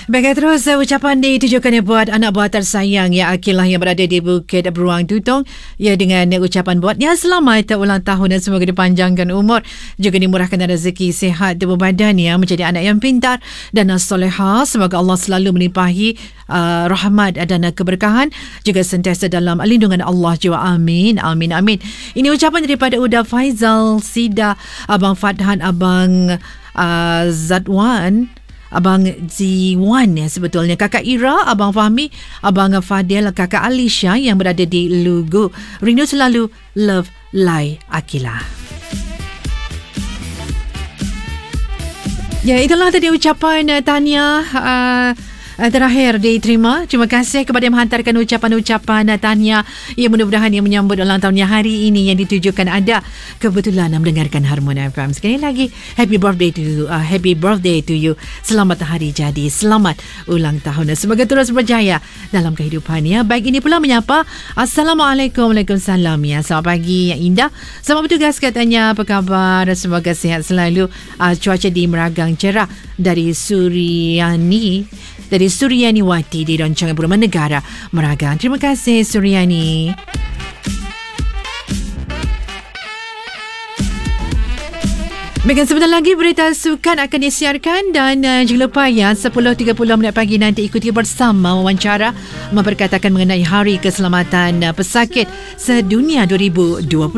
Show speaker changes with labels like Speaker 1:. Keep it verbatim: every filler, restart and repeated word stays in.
Speaker 1: Baiklah, terus uh, ucapan ditujukan buat anak buah tersayang ya Akilah yang berada di Bukit Beruang Tutong. Ya, dengan uh, ucapan buatnya selamat ulang tahun dan semoga dipanjangkan umur, juga dimurahkan rezeki, sihat tubuh badan ya, menjadi anak yang pintar dan uh, solehah. Semoga Allah selalu melimpahi uh, rahmat dan uh, keberkahan, juga sentiasa dalam lindungan Allah jua. Amin, amin, amin. Ini ucapan daripada Uda Faizal, Sida, Abang Fadhan, Abang uh, Zadwan, Abang Ziwan ya sebetulnya, Kakak Ira, Abang Fahmi, Abang Fadil, Kakak Alisha yang berada di Lugu. Rindu selalu, love, Lai, Akilah. Ya, itulah tadi ucapan uh, tahniah uh, Uh, terakhir diterima. Terima kasih kepada yang menghantarkan ucapan-ucapan uh, tahniah. Ya, mudah-mudahan yang menyambut ulang tahunnya hari ini yang ditujukan ada kebetulan mendengarkan Harmoni F M. Sekali lagi, happy birthday to you. Uh, happy birthday to you. Selamat hari jadi. Selamat ulang tahun. Semoga terus berjaya dalam kehidupannya. Baik, ini pula menyapa. Assalamualaikum. Waalaikumsalam ya. Selamat pagi yang indah. Selamat bertugas katanya. Apa khabar? Semoga sihat selalu. Uh, cuaca di Meragang cerah. Dari Suryani. Dari Suryani Wati di Rancangan Perumahan Negara Meragang. Terima kasih Suryani. Baiklah, sebentar lagi berita sukan akan disiarkan dan uh, jangan lupa ya, sepuluh tiga puluh minit pagi nanti ikuti bersama wawancara memperkatakan mengenai Hari Keselamatan uh, Pesakit Sedunia dua ribu dua puluh.